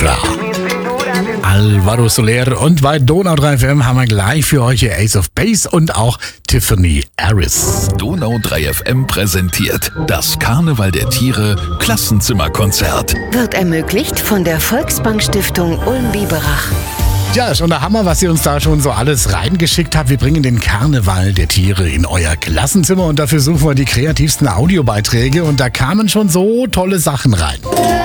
Aurora. Alvaro Soler und bei Donau 3 FM haben wir gleich für euch hier Ace of Base und auch Tiffany Harris. Donau 3 FM präsentiert das Karneval der Tiere Klassenzimmerkonzert. Wird ermöglicht von der Volksbank Stiftung Ulm-Biberach. Ja, schon der Hammer, was ihr uns da schon so alles reingeschickt habt. Wir bringen den Karneval der Tiere in euer Klassenzimmer und dafür suchen wir die kreativsten Audiobeiträge und da kamen schon so tolle Sachen rein.